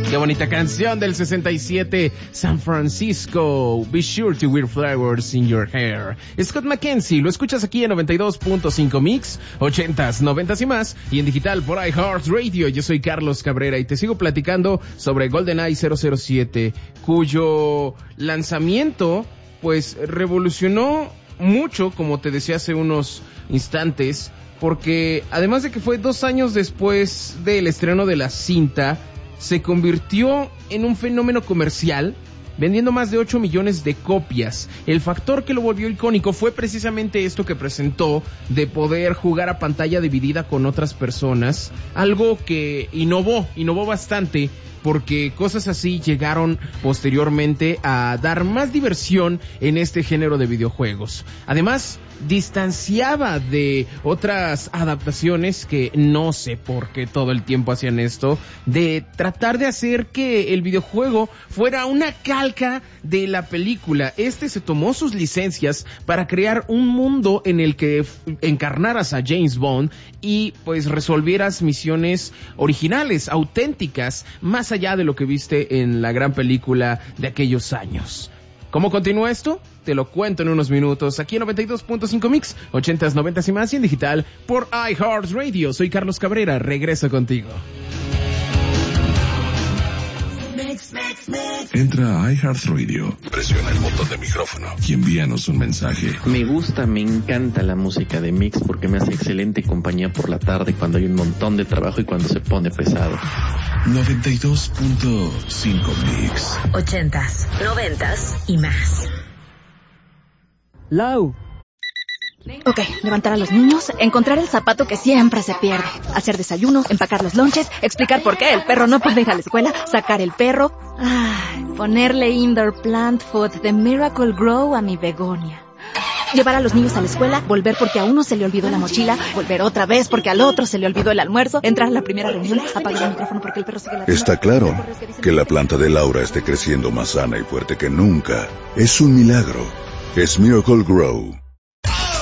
Qué bonita canción del 67, San Francisco. Be sure to wear flowers in your hair. Scott McKenzie, lo escuchas aquí en 92.5 Mix, 80s, 90s y más, y en digital por iHeartRadio. Yo soy Carlos Cabrera y te sigo platicando sobre GoldenEye 007, cuyo lanzamiento, pues, revolucionó mucho, como te decía hace unos instantes, porque además de que fue 2 años después del estreno de la cinta, se convirtió en un fenómeno comercial, vendiendo más de 8 millones de copias. El factor que lo volvió icónico fue precisamente esto que presentó, de poder jugar a pantalla dividida con otras personas, algo que innovó bastante, porque cosas así llegaron posteriormente a dar más diversión en este género de videojuegos. Además, distanciaba de otras adaptaciones que no sé por qué todo el tiempo hacían esto, de tratar de hacer que el videojuego fuera una calca de la película. Se tomó sus licencias para crear un mundo en el que encarnaras a James Bond y pues resolvieras misiones originales, auténticas, más allá de lo que viste en la gran película de aquellos años. ¿Cómo continúa esto? Te lo cuento en unos minutos, aquí en 92.5 Mix, 80s, 90s y más, y en digital por iHeartRadio. Soy Carlos Cabrera, regreso contigo. Entra a iHeartRadio, presiona el botón de micrófono y envíanos un mensaje. Me encanta la música de Mix porque me hace excelente compañía por la tarde cuando hay un montón de trabajo y cuando se pone pesado. 92.5 Mix. 80s, 90s y más. Lau. Ok, levantar a los niños, encontrar el zapato que siempre se pierde, hacer desayunos, empacar los lonches, explicar por qué el perro no puede ir a la escuela, sacar el perro, ponerle indoor plant food de Miracle Grow a mi begonia. Llevar a los niños a la escuela, volver porque a uno se le olvidó la mochila, volver otra vez porque al otro se le olvidó el almuerzo, entrar a la primera reunión, apagar el micrófono porque el perro sigue ladrando. Está claro que la planta de Laura esté creciendo más sana y fuerte que nunca. Es un milagro. Es Miracle Grow.